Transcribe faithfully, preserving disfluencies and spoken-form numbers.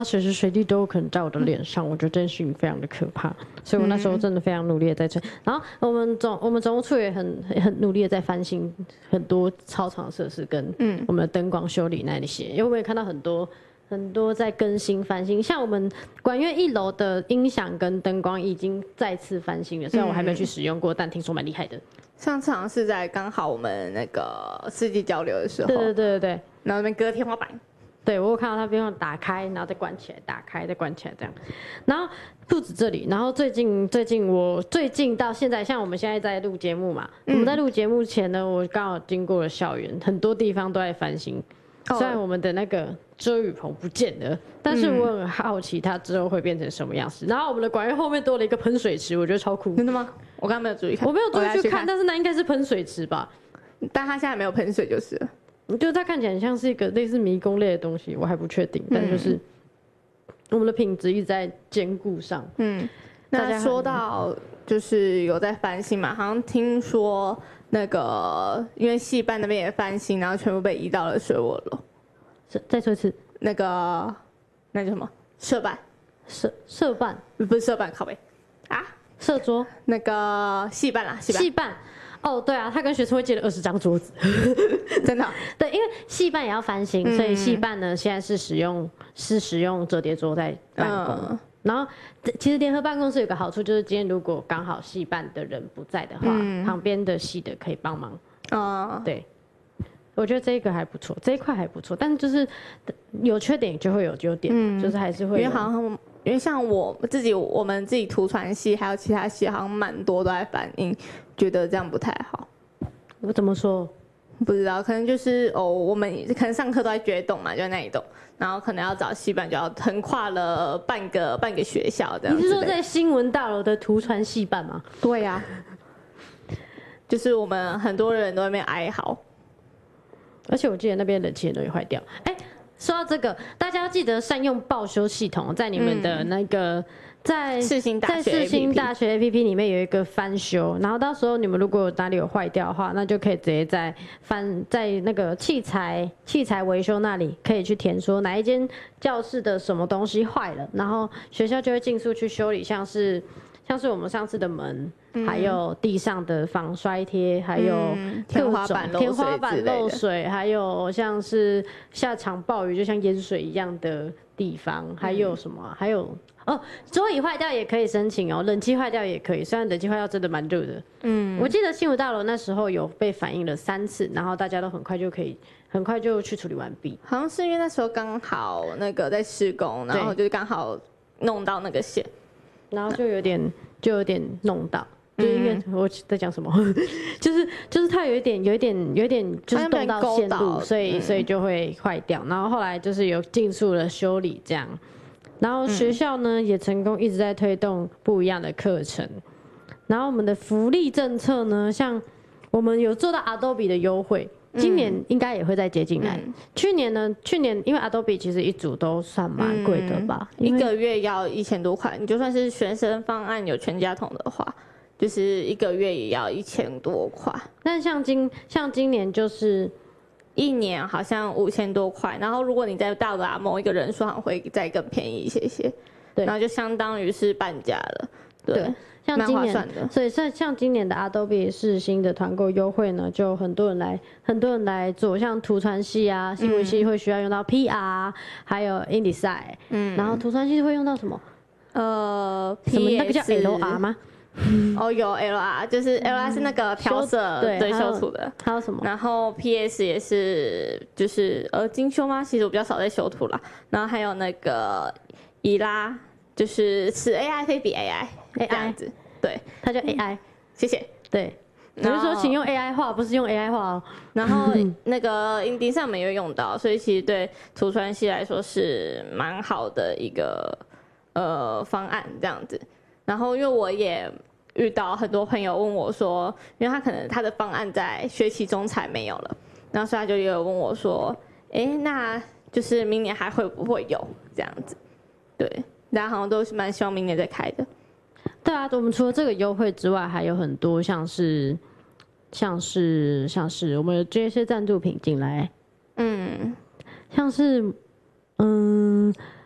随时随地都有可能在我的脸上，我觉得这件事情非常的可怕，所以我那时候真的非常努力的在吹。然后我们总我们总务处也很很努力的在翻新很多操场设施跟我们的灯光修理那些，因为我们也看到很多很多在更新翻新，像我们管乐一楼的音响跟灯光已经再次翻新了，虽然我还没有去使用过，但听说蛮厉害的。 上次好像是在刚好我们那个世纪交流的时候， 对对对对对， 然后那边搁天花板。 对，我有看到它边上打开，然后再关起来，打开再关起来这样。然后不止这里，然后最近最近我最近到现在，像我们现在在录节目嘛，嗯、我们在录节目前呢，我刚好经过了校园，很多地方都在翻新。哦、虽然我们的那个遮雨棚不见了，但是我很好奇它之后会变成什么样子。然后我们的管乐后面多了一个喷水池，我觉得超酷。 真的吗？我刚刚没有注意看， 我没有注意去看，但是那应该是喷水池吧？ 但它现在没有喷水就是了。 就是它看起来很像是一个类似迷宫类的东西，我还不确定，但就是我们的品质一直在兼顾上。 嗯，那说到就是有在翻新嘛，好像听说那个因为戏班那边也翻新，然后全部被移到了水涡楼。 再说一次， 那个那叫什么社办？ 社社办不是社办，靠北啊， 社桌那个戏办啦，戏办。 戏办哦，对啊，他跟学生会借了二十张桌子， 真的。 对，因为戏办也要翻新，嗯、所以戏办呢现在是使用是使用折叠桌在办公。嗯、然后其实联合办公室有个好处，就是今天如果刚好戏办的人不在的话，嗯、旁边的戏的可以帮忙。嗯、对，我觉得这个还不错，这一块还不错，但是就是有缺点就会有优点，嗯、就是还是会有。 因为好像因为像我自己，我们自己图传系还有其他系，好像蛮多都在反映，觉得这样不太好。 我怎么说？ 不知道，可能就是哦，我们可能上课都在绝栋嘛，就在那一栋，然后可能要找系办，就要横跨了半个半个学校这样。 你是说在新闻大楼的图传系办吗？ 对呀、啊，就是我们很多人都在那边哀嚎， 而且我记得那边冷气都会坏掉。哎、欸。说到这个，大家要记得善用报修系统，在你们的那个、嗯、在世新大学在世新大学 A P P 里面有一个翻修，然后到时候你们如果哪里有坏掉的话，那就可以直接在翻在那个器材器材维修那里可以去填说哪一间教室的什么东西坏了，然后学校就会尽速去修理，像是像是我们上次的门。嗯、还有地上的防摔贴，还有天花板漏水天花板漏水，还有像是下场暴雨就像淹水一样的地方，嗯、还有什么、啊？还有哦，桌椅坏掉也可以申请哦，冷气坏掉也可以。虽然冷气坏掉真的蛮热的，嗯，我记得新武大楼那时候有被反映了三次，然后大家都很快就可以，很快就去处理完毕。 好像是因为那时候刚好那个在施工，然后就刚好弄到那个线， 然后就有点就有点弄到。就是因为我在讲什么，就是就是它有一点有一点有一点就是动到线路，所以所以就会坏掉。然后后来就是有尽速的修理这样，然后学校呢也成功一直在推动不一样的课程。然后我们的福利政策呢，像我们有做到 Adobe 的优惠，今年应该也会再接进来。嗯、去年呢，去年因为 Adobe 其实一组都算蛮贵的吧， 嗯、一个月要一千多块，你就算是学生方案有全家桶的话。就是一个月也要一千多块， 但像今像今年就是一年好像五千多块，然后如果你再到达某一个人数，好像会再更便宜一些些，对，然后就相当于是半价了，对，对像今年的，所以像像今年的 Adobe 世新的团购优惠呢，就很多人来很多人来做，像图传系啊，新闻系会需要用到 P R，、嗯、还有 InDesign， 嗯，然后图传系会用到什么？呃，什么那个叫 L R 吗？ 哦，有 L R， 就是 L R 是那个调色对修图的， 还有什么？ 然后 P S 也是，就是呃精修吗？其实我比较少在修图啦。然后还有那个伊拉，就是此 A I 非彼 A I 这样子，对， 它叫 A I，、嗯、 谢谢。 对，我就说请用 A I 画，不是用 A I 画哦。 然后那个 InDesign 上面也会用到，所以其实对图传系来说是蛮好的一个呃方案这样子。然后，因为我也遇到很多朋友问我说，因为他可能他的方案在学期中才没有了，然后所以他就也有问我说，哎，那就是明年还会不会有这样子？对，大家好像都是蛮希望明年再开的。 对啊，我们除了这个优惠之外，还有很多像是像是像是我们有这些赞助品进来，嗯，像是嗯。